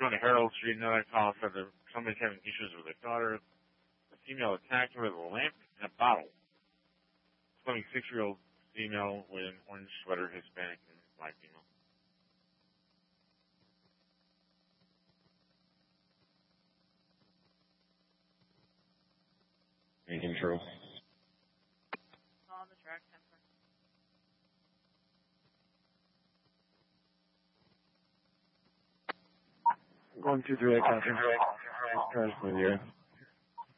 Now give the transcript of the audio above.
on Harold Street. Another call said that somebody's having issues with their daughter. A female attacked her with a lamp and a bottle. 26-year-old female with an orange sweater, Hispanic and black female. Anything true? On the track, 10-4. Going to direct contact. Cars with you.